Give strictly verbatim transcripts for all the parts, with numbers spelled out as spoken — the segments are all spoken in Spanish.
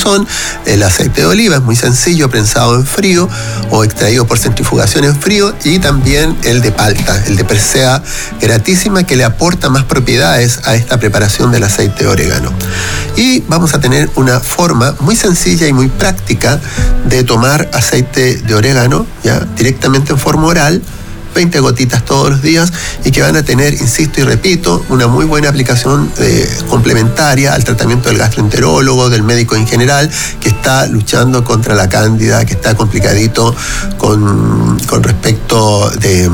son el aceite de oliva, es muy sencillo, prensado en frío o extraído por centrifugación en frío, y también el de palta, el de Persea gratísima, que le aporta más propiedades a esta preparación del aceite de orégano. Y vamos a tener una forma muy sencilla y muy práctica de tomar aceite de orégano, ya directamente en forma oral, veinte gotitas todos los días, y que van a tener, insisto y repito, una muy buena aplicación eh, complementaria al tratamiento del gastroenterólogo, del médico en general, que está luchando contra la cándida, que está complicadito con, con respecto de...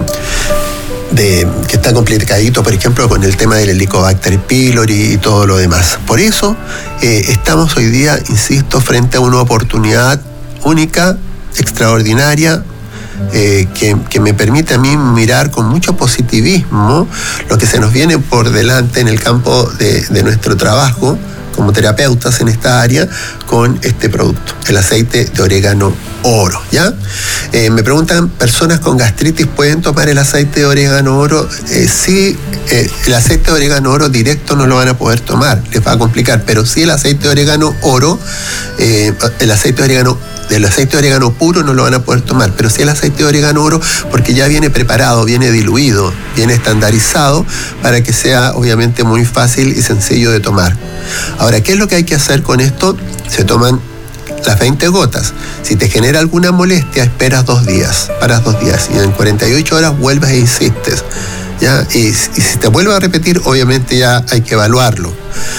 De, que está complicadito, por ejemplo, con el tema del Helicobacter pylori y todo lo demás. Por eso eh, estamos hoy día, insisto, frente a una oportunidad única, extraordinaria, eh, que, que me permite a mí mirar con mucho positivismo lo que se nos viene por delante en el campo de, de nuestro trabajo como terapeutas en esta área con este producto, el aceite de orégano oro, ¿ya? Eh, me preguntan, ¿personas con gastritis pueden tomar el aceite de orégano oro? Eh, sí, eh, el aceite de orégano oro directo no lo van a poder tomar, les va a complicar, pero sí el aceite de orégano oro, eh, el aceite de orégano del aceite de orégano puro no lo van a poder tomar, pero sí el aceite de orégano oro, porque ya viene preparado, viene diluido, viene estandarizado para que sea obviamente muy fácil y sencillo de tomar. Ahora, ¿qué es lo que hay que hacer con esto? Se toman las veinte gotas. Si te genera alguna molestia, esperas dos días, paras dos días, y en cuarenta y ocho horas vuelves e insistes, ¿ya? Y, y si te vuelve a repetir, obviamente ya hay que evaluarlo.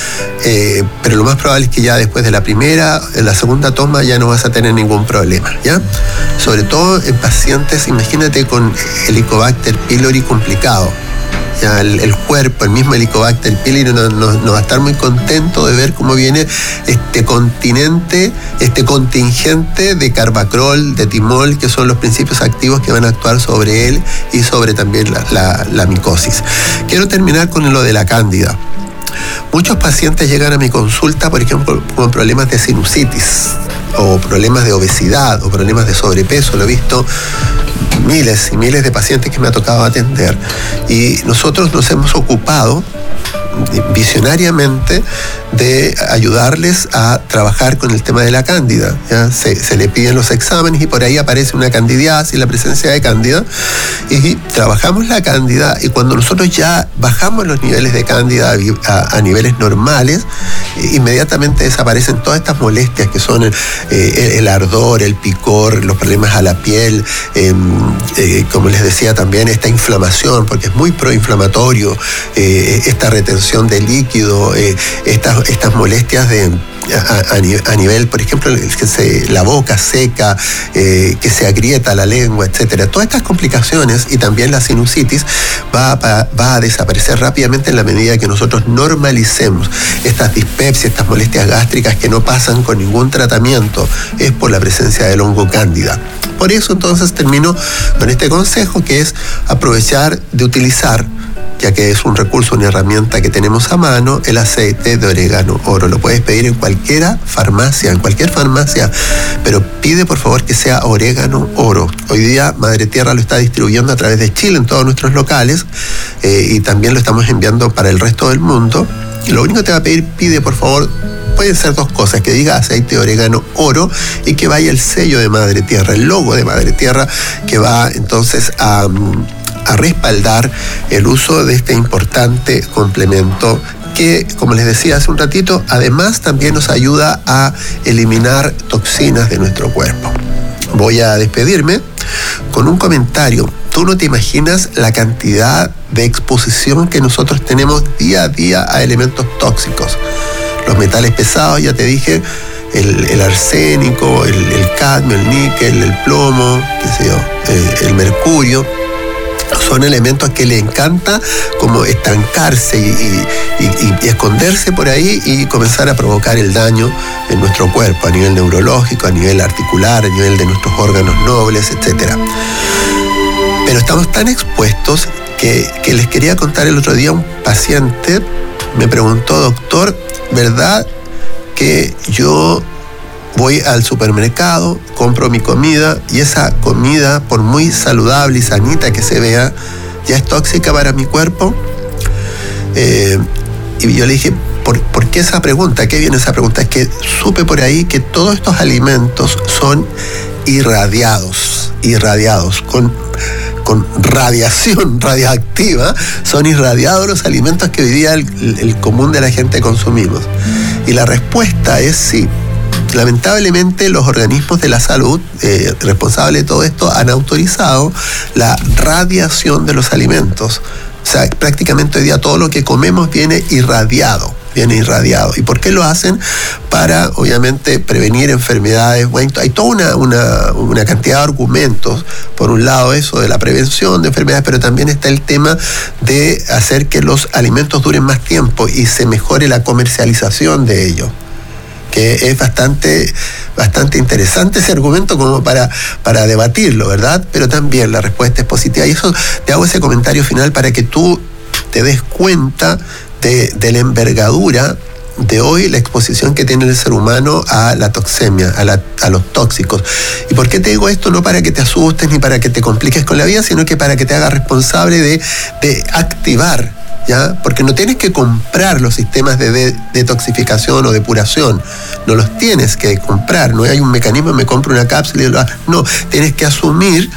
Eh, pero lo más probable es que ya después de la primera, en la segunda toma ya no vas a tener ningún problema, ¿ya? Sobre todo en pacientes, imagínate, con Helicobacter pylori complicado. Ya el, el cuerpo, el mismo Helicobacter pylori no, no, no va a estar muy contento de ver cómo viene este continente, este contingente de carbacrol, de timol, que son los principios activos que van a actuar sobre él y sobre también la, la, la micosis. Quiero terminar con lo de la cándida. Muchos pacientes llegan a mi consulta, por ejemplo, con problemas de sinusitis, o problemas de obesidad, o problemas de sobrepeso. Lo he visto miles y miles de pacientes que me ha tocado atender. Y nosotros nos hemos ocupado visionariamente de ayudarles a trabajar con el tema de la cándida, ¿ya? Se, se le piden los exámenes y por ahí aparece una candidiasis, la presencia de cándida, y trabajamos la cándida, y cuando nosotros ya bajamos los niveles de cándida a, a, a niveles normales, inmediatamente desaparecen todas estas molestias que son el, eh, el ardor, el picor, los problemas a la piel, eh, eh, como les decía también, esta inflamación, porque es muy proinflamatorio, eh, esta retención de líquido, eh, estas, estas molestias de A, a, a nivel, por ejemplo, que se, la boca seca, eh, que se agrieta la lengua, etcétera. Todas estas complicaciones, y también la sinusitis, va a, va a desaparecer rápidamente en la medida que nosotros normalicemos estas dispepsias, estas molestias gástricas que no pasan con ningún tratamiento, es por la presencia del hongo cándida. Por eso entonces termino con este consejo, que es aprovechar de utilizar, ya que es un recurso, una herramienta que tenemos a mano, el aceite de orégano oro. Lo puedes pedir en cualquier farmacia, en cualquier farmacia, pero pide por favor que sea orégano oro. Hoy día Madre Tierra lo está distribuyendo a través de Chile en todos nuestros locales, eh, y también lo estamos enviando para el resto del mundo. Y lo único que te va a pedir, pide por favor, pueden ser dos cosas: que diga aceite de orégano oro y que vaya el sello de Madre Tierra, el logo de Madre Tierra, que va entonces a... a respaldar el uso de este importante complemento que, como les decía hace un ratito, además también nos ayuda a eliminar toxinas de nuestro cuerpo. Voy a despedirme con un comentario. Tú no te imaginas la cantidad de exposición que nosotros tenemos día a día a elementos tóxicos. Los metales pesados, ya te dije, el, el arsénico, el, el cadmio, el níquel, el plomo, qué sé yo, el, el mercurio. Son elementos que le encanta como estancarse y, y, y, y esconderse por ahí y comenzar a provocar el daño en nuestro cuerpo, a nivel neurológico, a nivel articular, a nivel de nuestros órganos nobles, etcétera. Pero estamos tan expuestos que, que les quería contar el otro día. Un paciente me preguntó: doctor, ¿verdad que yo voy al supermercado, compro mi comida y esa comida, por muy saludable y sanita que se vea, ya es tóxica para mi cuerpo? Eh, y yo le dije, ¿por, ¿por qué esa pregunta? ¿Qué viene esa pregunta? Es que supe por ahí que todos estos alimentos son irradiados, irradiados, con, con radiación radioactiva, son irradiados los alimentos que hoy día el, el común de la gente consumimos. Y la respuesta es sí. Lamentablemente los organismos de la salud eh, responsables de todo esto han autorizado la radiación de los alimentos. O sea, prácticamente hoy día todo lo que comemos viene irradiado, viene irradiado. ¿Y por qué lo hacen? Para, obviamente, prevenir enfermedades. Bueno, hay toda una, una, una cantidad de argumentos. Por un lado, eso de la prevención de enfermedades, pero también está el tema de hacer que los alimentos duren más tiempo y se mejore la comercialización de ellos. Que es bastante, bastante interesante ese argumento como para, para debatirlo, ¿verdad? Pero también la respuesta es positiva. Y eso te hago ese comentario final para que tú te des cuenta de, de la envergadura de hoy, la exposición que tiene el ser humano a la toxemia, a, la, a los tóxicos. ¿Y por qué te digo esto? No para que te asustes ni para que te compliques con la vida, sino que para que te hagas responsable de, de activar, ¿ya? Porque no tienes que comprar los sistemas de, de detoxificación o depuración, no los tienes que comprar, no hay un mecanismo, me compro una cápsula y lo hago. No, tienes que asumir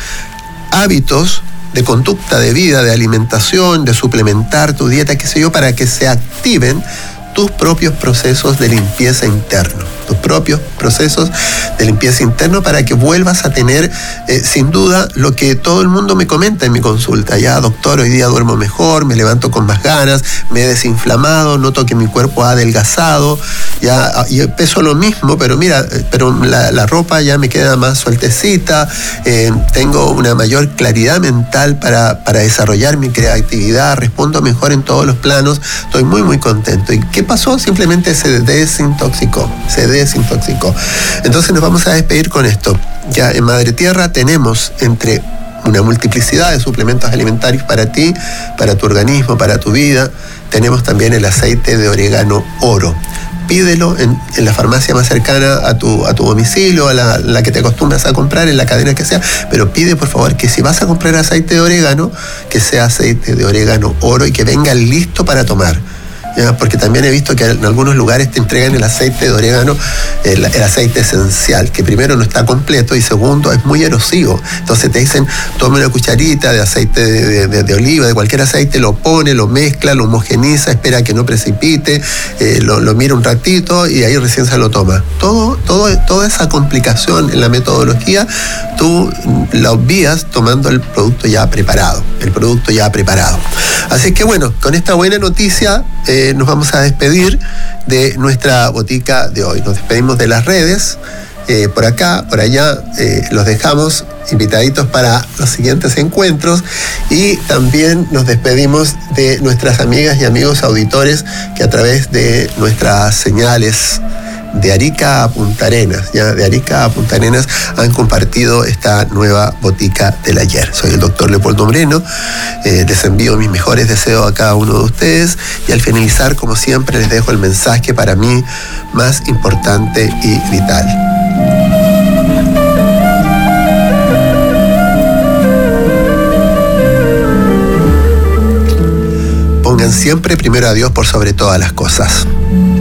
hábitos de conducta de vida, de alimentación, de suplementar tu dieta, qué sé yo, para que se activen tus propios procesos de limpieza interno, tus propios procesos de limpieza interno para que vuelvas a tener, eh, sin duda, lo que todo el mundo me comenta en mi consulta. Ya, doctor, hoy día duermo mejor, me levanto con más ganas, me he desinflamado, noto que mi cuerpo ha adelgazado, ya, y peso lo mismo, pero mira, pero la, la ropa ya me queda más sueltecita, eh, tengo una mayor claridad mental para, para desarrollar mi creatividad, respondo mejor en todos los planos, estoy muy, muy contento. ¿Y qué pasó? Simplemente se desintoxicó, se desintoxicó. Entonces nos vamos a despedir con esto. Ya en Madre Tierra tenemos entre una multiplicidad de suplementos alimentarios para ti, para tu organismo, para tu vida. Tenemos también el aceite de orégano oro. Pídelo en, en la farmacia más cercana a tu, a tu domicilio, a la, la que te acostumbras a comprar, en la cadena que sea, pero pide por favor que si vas a comprar aceite de orégano, que sea aceite de orégano oro y que venga listo para tomar. ¿Ya? Porque también he visto que en algunos lugares te entregan el aceite de orégano, el, el aceite esencial, que primero no está completo y segundo es muy erosivo. Entonces te dicen, tome una cucharita de aceite de, de, de, de oliva, de cualquier aceite, lo pone, lo mezcla, lo homogeniza, espera que no precipite, eh, lo, lo mira un ratito y ahí recién se lo toma. Todo, todo, toda esa complicación en la metodología, tú la obvias tomando el producto ya preparado, el producto ya preparado. Así que bueno, con esta buena noticia, eh, nos vamos a despedir de nuestra botica de hoy. Nos despedimos de las redes, eh, por acá, por allá, eh, los dejamos invitaditos para los siguientes encuentros y también nos despedimos de nuestras amigas y amigos auditores que a través de nuestras señales de Arica a Punta Arenas, ya de Arica a Punta Arenas han compartido esta nueva botica del ayer. Soy el doctor Leopoldo Moreno, eh, les envío mis mejores deseos a cada uno de ustedes y al finalizar, como siempre, les dejo el mensaje para mí más importante y vital. Pongan siempre primero a Dios por sobre todas las cosas.